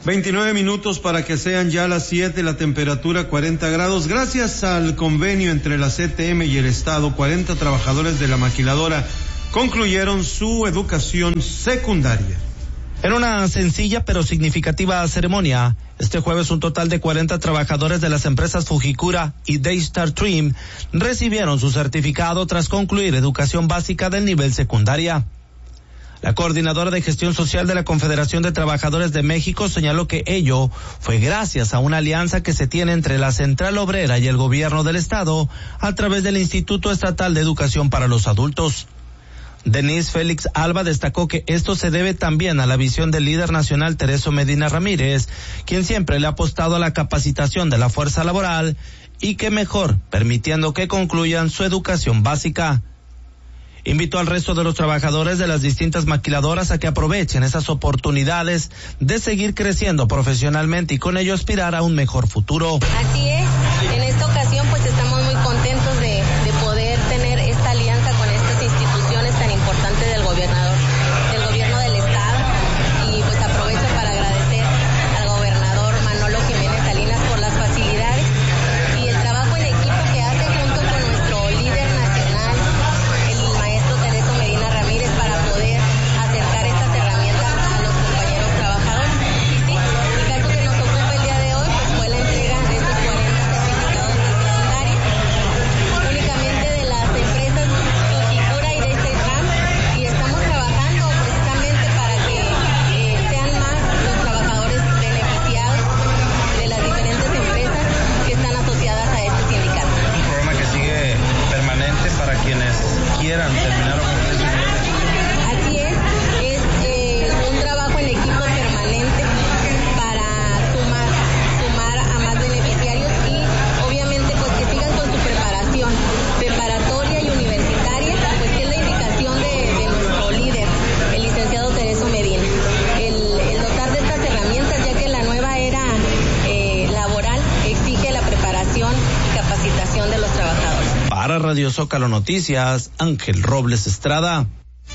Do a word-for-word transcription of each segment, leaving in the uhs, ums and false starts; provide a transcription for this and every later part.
veintinueve minutos para que sean ya las siete, la temperatura cuarenta grados. Gracias al convenio entre la C T M y el Estado, cuarenta trabajadores de la maquiladora concluyeron su educación secundaria. En una sencilla pero significativa ceremonia, este jueves un total de cuarenta trabajadores de las empresas Fujikura y Daystar Trim recibieron su certificado tras concluir educación básica del nivel secundaria. La coordinadora de gestión social de la Confederación de Trabajadores de México señaló que ello fue gracias a una alianza que se tiene entre la Central Obrera y el gobierno del estado a través del Instituto Estatal de Educación para los Adultos. Denise Félix Alba destacó que esto se debe también a la visión del líder nacional Tereso Medina Ramírez, quien siempre le ha apostado a la capacitación de la fuerza laboral y que mejor permitiendo que concluyan su educación básica. Invitó al resto de los trabajadores de las distintas maquiladoras a que aprovechen esas oportunidades de seguir creciendo profesionalmente y con ello aspirar a un mejor futuro. Así es, en esta ocasión pues estamos muy contentos de, de poder tener esta alianza con estas instituciones tan importantes del gobernador, del gobierno del estado, y pues aprovecho para agradecer al gobernador Manolo Jiménez Salinas por las facilidades y el trabajo en equipo que hace junto con nuestro líder nacional, el maestro Tereso Medina Ramírez, para poder acercar estas herramientas a los compañeros trabajadores. Y sí, el caso que nos ocupa el día de hoy pues fue la entrega de estos cuarenta certificados de secundaria, únicamente de las empresas Fujikura y Daystar, y estamos trabajando precisamente para que eh, sean más los trabajadores beneficiados de las diferentes empresas que están asociadas a este sindicato. Un programa que sigue permanente para quienes quieran terminar o cumplir sus sueños. Así es, es eh, un trabajo en equipo permanente para sumar, sumar a más beneficiarios y obviamente pues que sigan con su preparación preparatoria y universitaria, pues que es la indicación de, de nuestro líder, el licenciado Tereso Medina, el, el dotar de estas herramientas, ya que la nueva era eh, laboral exige la preparación y capacitación de los trabajadores. Para Radio Zócalo Noticias, Ángel Robles Estrada.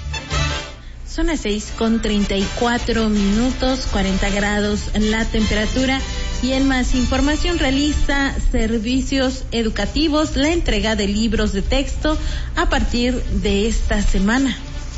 Son las seis con treinta y cuatro minutos, cuarenta grados la temperatura. Y en más información, realiza servicios educativos la entrega de libros de texto a partir de esta semana.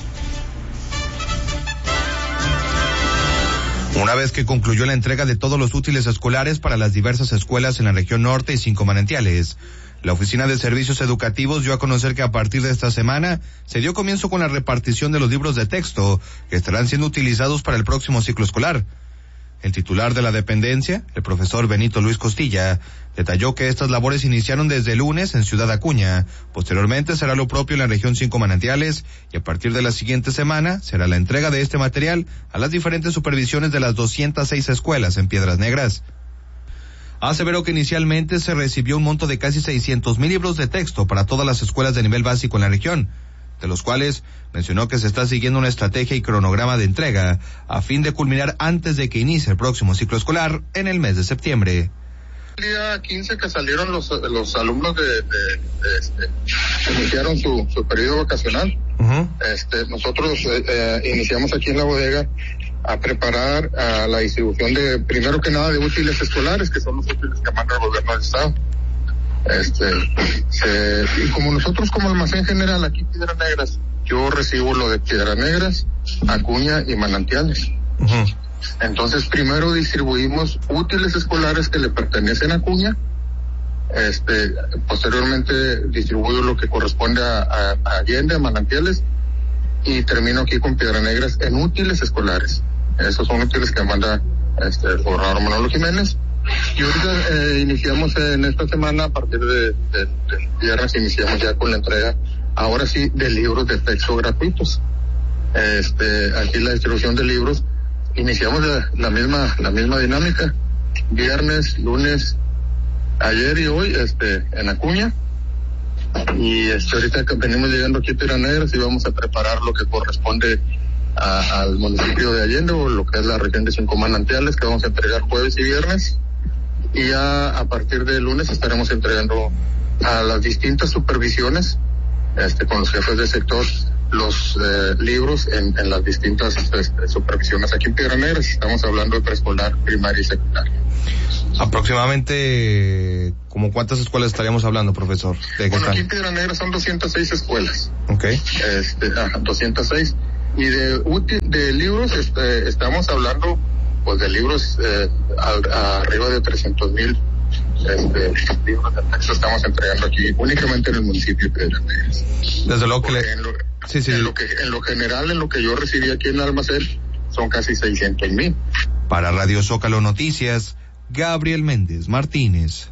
Una vez que concluyó la entrega de todos los útiles escolares para las diversas escuelas en la región norte y Cinco Manantiales, la Oficina de Servicios Educativos dio a conocer que a partir de esta semana se dio comienzo con la repartición de los libros de texto que estarán siendo utilizados para el próximo ciclo escolar. El titular de la dependencia, el profesor Benito Luis Costilla, detalló que estas labores iniciaron desde el lunes en Ciudad Acuña. Posteriormente será lo propio en la región Cinco Manantiales y a partir de la siguiente semana será la entrega de este material a las diferentes supervisiones de las doscientas seis escuelas en Piedras Negras. Aseveró que inicialmente se recibió un monto de casi seiscientos mil libros de texto para todas las escuelas de nivel básico en la región, de los cuales mencionó que se está siguiendo una estrategia y cronograma de entrega a fin de culminar antes de que inicie el próximo ciclo escolar en el mes de septiembre. El día quince que salieron los los alumnos de, de, de este, que iniciaron su, su periodo vacacional, uh-huh. este, nosotros eh, eh, iniciamos aquí en la bodega a preparar a la distribución de, primero que nada, de útiles escolares, que son los útiles que manda el gobierno del estado. Este, se, y como nosotros como almacén general aquí Piedras Negras, yo recibo lo de Piedras Negras, Acuña y Manantiales. Uh-huh. Entonces primero distribuimos útiles escolares que le pertenecen a Acuña, este, posteriormente distribuyo lo que corresponde a, a, a Allende, a Manantiales, y termino aquí con Piedras Negras en útiles escolares. Esos son útiles que manda este, el gobernador Manolo Jiménez. Y ahorita eh, iniciamos en esta semana, a partir de, de, de viernes, iniciamos ya con la entrega, ahora sí, de libros de texto gratuitos. Este, aquí la distribución de libros, iniciamos la, la misma, la misma dinámica, viernes, lunes, ayer y hoy, este, en Acuña. Y este, ahorita que venimos llegando aquí a Piedras Negras y vamos a preparar lo que corresponde a, al municipio de Allende, o lo que es la región de Cinco Manantiales, que vamos a entregar jueves y viernes. Y ya a partir de lunes estaremos entregando a las distintas supervisiones, este, con los jefes de sector, los eh, libros en, en las distintas este, supervisiones. Aquí en Piedras Negras estamos hablando de preescolar, primaria y secundaria. Aproximadamente, ¿como cuántas escuelas estaríamos hablando, profesor? ¿De bueno, están? Aquí en Piedras Negras son doscientas seis escuelas. Ok. Este, ajá, doscientas seis. Y de útil, de libros, este, estamos hablando, pues, de libros eh, al, a arriba de trescientos mil este, libros de texto estamos entregando aquí, únicamente en el municipio de Piedras Negras. Desde luego que le... En lo, sí, sí. En lo que, en lo general, en lo que yo recibí aquí en el almacén, son casi seiscientos mil. Para Radio Zócalo Noticias, Gabriel Méndez Martínez.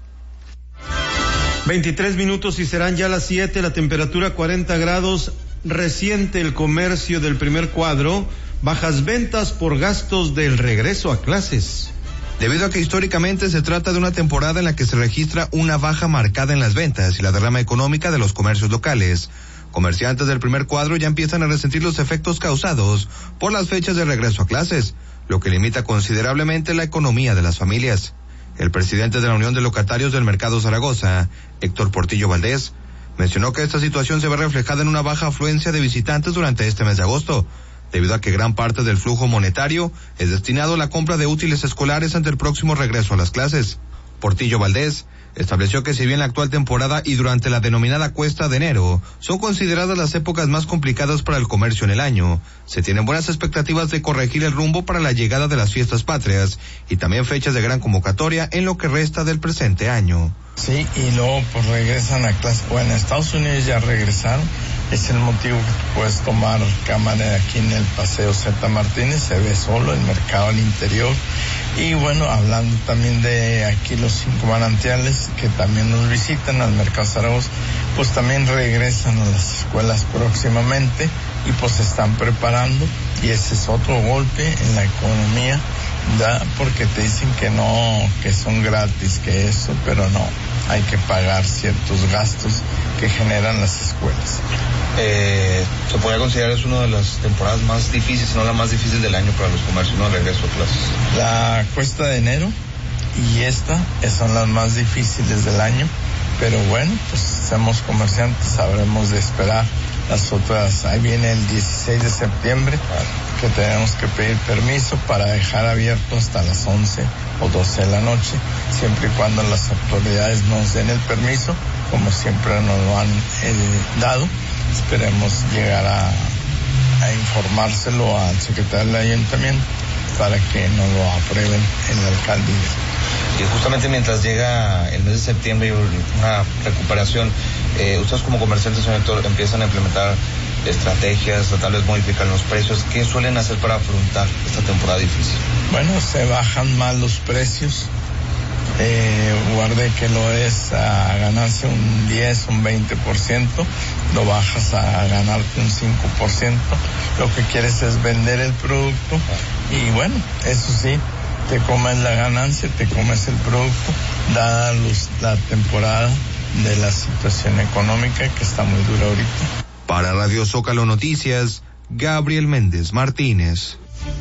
veintitrés minutos y serán ya las siete, la temperatura cuarenta grados, reciente el comercio del primer cuadro, bajas ventas por gastos del regreso a clases. Debido a que históricamente se trata de una temporada en la que se registra una baja marcada en las ventas y la derrama económica de los comercios locales, comerciantes del primer cuadro ya empiezan a resentir los efectos causados por las fechas de regreso a clases, lo que limita considerablemente la economía de las familias. El presidente de la Unión de Locatarios del Mercado Zaragoza, Héctor Portillo Valdés, mencionó que esta situación se ve reflejada en una baja afluencia de visitantes durante este mes de agosto, debido a que gran parte del flujo monetario es destinado a la compra de útiles escolares ante el próximo regreso a las clases. Portillo Valdés estableció que si bien la actual temporada y durante la denominada cuesta de enero son consideradas las épocas más complicadas para el comercio en el año, se tienen buenas expectativas de corregir el rumbo para la llegada de las fiestas patrias y también fechas de gran convocatoria en lo que resta del presente año. Sí, y luego pues regresan a clase. Bueno, en Estados Unidos ya regresaron. Es el motivo que tú puedes tomar cámara aquí en el Paseo Zeta Martínez, se ve solo el mercado al interior. Y bueno, hablando también de aquí los cinco manantiales que también nos visitan al Mercado Zaragoza, pues también regresan a las escuelas próximamente y pues se están preparando, y ese es otro golpe en la economía, da, porque te dicen que no, que son gratis, que eso, pero no, hay que pagar ciertos gastos que generan las escuelas. Eh, se podría considerar es una de las temporadas más difíciles, si no la más difícil del año para los comercios, ¿no? El regreso a clases. La cuesta de enero y esta son las más difíciles del año, pero bueno, pues somos comerciantes, sabremos de esperar las otras. Ahí viene el dieciséis de septiembre, que tenemos que pedir permiso para dejar abierto hasta las once o doce de la noche, siempre y cuando las autoridades nos den el permiso, como siempre nos lo han eh, dado. Esperemos llegar a, a informárselo al secretario del ayuntamiento para que nos lo aprueben en la alcaldía. Y justamente mientras llega el mes de septiembre y una recuperación, eh, ustedes como comerciantes, señor Héctor, empiezan a implementar estrategias, tal vez modifican los precios. ¿Qué suelen hacer para afrontar esta temporada difícil? Bueno, se bajan más los precios. Eh, guarde que lo es a ganarse un diez, un veinte por ciento, lo bajas a ganarte un cinco por ciento. Lo que quieres es vender el producto y bueno, eso sí, te comes la ganancia, te comes el producto, dada los, la temporada de la situación económica que está muy dura ahorita. Para Radio Zócalo Noticias, Gabriel Méndez Martínez.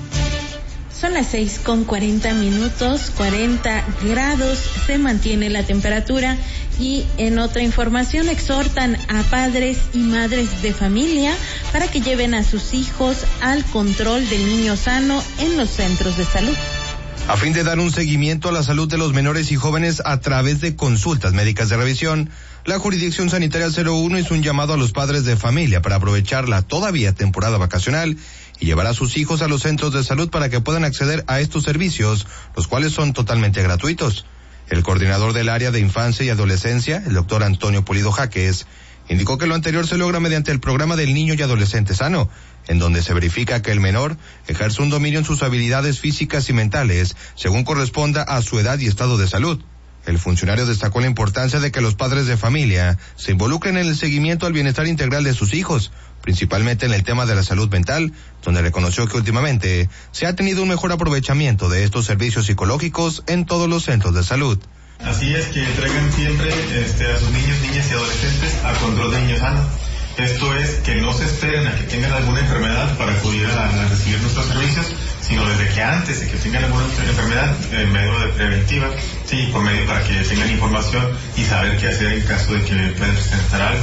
Son las seis con cuarenta minutos, cuarenta grados, se mantiene la temperatura. Y en otra información exhortan a padres y madres de familia para que lleven a sus hijos al control del niño sano en los centros de salud. A fin de dar un seguimiento a la salud de los menores y jóvenes a través de consultas médicas de revisión, la Jurisdicción Sanitaria cero uno hizo un llamado a los padres de familia para aprovechar la todavía temporada vacacional y llevar a sus hijos a los centros de salud para que puedan acceder a estos servicios, los cuales son totalmente gratuitos. El coordinador del área de infancia y adolescencia, el doctor Antonio Pulido Jaques, indicó que lo anterior se logra mediante el programa del niño y adolescente sano, en donde se verifica que el menor ejerce un dominio en sus habilidades físicas y mentales, según corresponda a su edad y estado de salud. El funcionario destacó la importancia de que los padres de familia se involucren en el seguimiento al bienestar integral de sus hijos, principalmente en el tema de la salud mental, donde reconoció que últimamente se ha tenido un mejor aprovechamiento de estos servicios psicológicos en todos los centros de salud. Así es, que traigan siempre este, a sus niños, niñas y adolescentes a control de niño sano. Esto es, que no se esperen a que tengan alguna enfermedad para acudir a, a recibir nuestros servicios, sino desde que antes de que tengan alguna enfermedad, en medio de preventiva, sí, por medio para que tengan información y saber qué hacer en caso de que puedan presentar algo.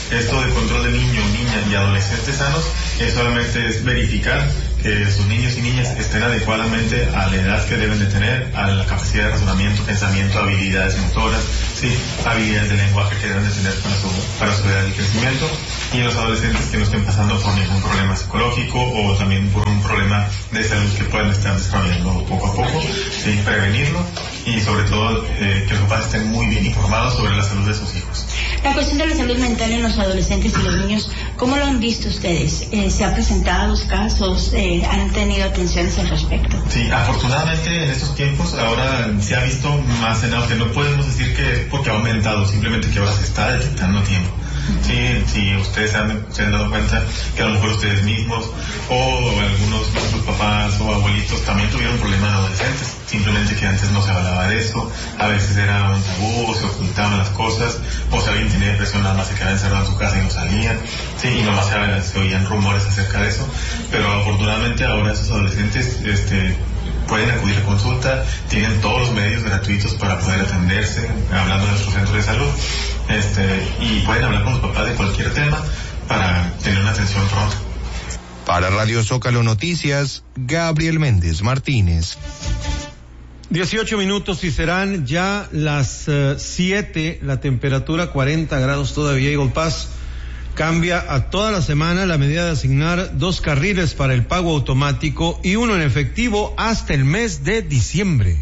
Esto de control de niños, niñas y adolescentes sanos es solamente es verificar que sus niños y niñas estén adecuadamente a la edad que deben de tener, a la capacidad de razonamiento, pensamiento, habilidades motoras, sí, habilidades de lenguaje que deben de tener para su, para su edad y crecimiento, y los adolescentes que no estén pasando por ningún problema psicológico o también por un problema de salud que puedan estar desarrollando poco a poco, sí, prevenirlo y sobre todo eh, que los papás estén muy bien informados sobre la salud de sus hijos. La cuestión de la salud mental en los adolescentes y los niños, ¿cómo lo han visto ustedes? Eh, ¿Se han presentado los casos? Eh, ¿Han tenido atenciones al respecto? Sí, afortunadamente en estos tiempos ahora se ha visto más en auge. No podemos decir que es porque ha aumentado, simplemente que ahora se está detectando a tiempo. Sí, sí, ustedes se han, se han dado cuenta que a lo mejor ustedes mismos o algunos de sus papás o abuelitos también tuvieron problemas de adolescentes, simplemente que antes no se hablaba de eso, a veces era un tabú, se ocultaban las cosas, o si alguien tenía depresión nada más se quedaba encerrado en su casa y no salían, sí, y nomás se, se oían rumores acerca de eso, pero afortunadamente ahora esos adolescentes este pueden acudir a consulta, tienen todos los medios gratuitos para poder atenderse, hablando de nuestro centro de salud, este, y pueden hablar con los papás de cualquier tema para tener una atención pronta. Para Radio Zócalo Noticias, Gabriel Méndez Martínez. dieciocho minutos y serán ya las siete, uh, la temperatura cuarenta grados todavía. Eagle Pass cambia a toda la semana la medida de asignar dos carriles para el pago automático y uno en efectivo hasta el mes de diciembre.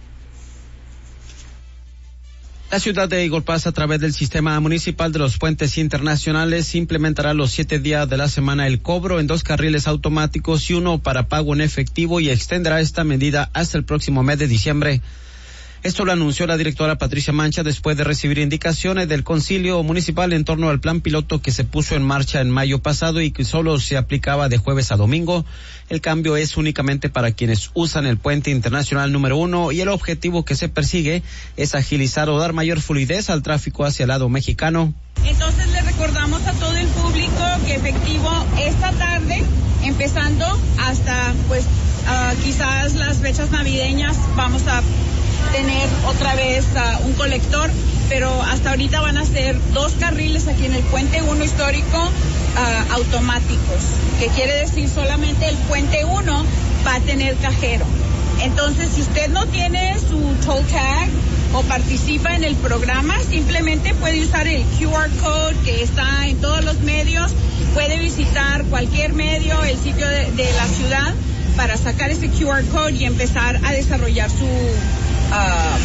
La ciudad de Eagle Pass, a través del sistema municipal de los puentes internacionales, implementará los siete días de la semana el cobro en dos carriles automáticos y uno para pago en efectivo, y extenderá esta medida hasta el próximo mes de diciembre. Esto lo anunció la directora Patricia Mancha después de recibir indicaciones del Concilio Municipal en torno al plan piloto que se puso en marcha en mayo pasado y que solo se aplicaba de jueves a domingo. El cambio es únicamente para quienes usan el puente internacional número uno, y el objetivo que se persigue es agilizar o dar mayor fluidez al tráfico hacia el lado mexicano. Entonces le recordamos a todo el público que efectivo esta tarde, empezando hasta pues uh, quizás las fechas navideñas, vamos a tener otra vez uh, un colector, pero hasta ahorita van a ser dos carriles aquí en el puente uno histórico uh, automáticos, que quiere decir solamente el puente uno va a tener cajero. Entonces, si usted no tiene su toll tag o participa en el programa, simplemente puede usar el Q R code que está en todos los medios, puede visitar cualquier medio, el sitio de, de la ciudad, para sacar ese Q R code y empezar a desarrollar su Uh,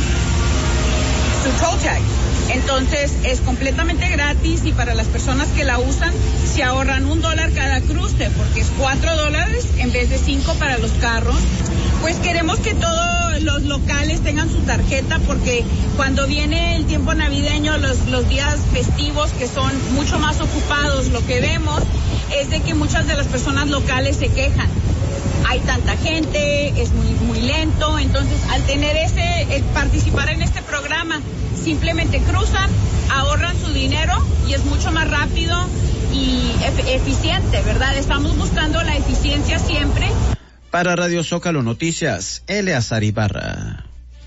su toll tag. Entonces es completamente gratis, y para las personas que la usan se ahorran un dólar cada cruce, porque es cuatro dólares en vez de cinco para los carros. Pues queremos que todos los locales tengan su tarjeta, porque cuando viene el tiempo navideño, los, los días festivos que son mucho más ocupados, lo que vemos es de que muchas de las personas locales se quejan. Hay tanta gente, es muy muy lento, entonces al tener ese, el participar en este programa, simplemente cruzan, ahorran su dinero y es mucho más rápido y efe- eficiente, ¿verdad? Estamos buscando la eficiencia siempre. Para Radio Zócalo Noticias, Eleazar Ibarra.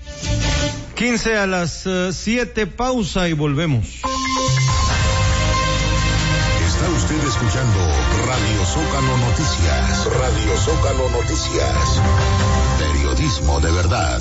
quince a las siete, pausa y volvemos. Está usted escuchando Radio Zócalo Noticias. Radio Zócalo Noticias. Periodismo de verdad.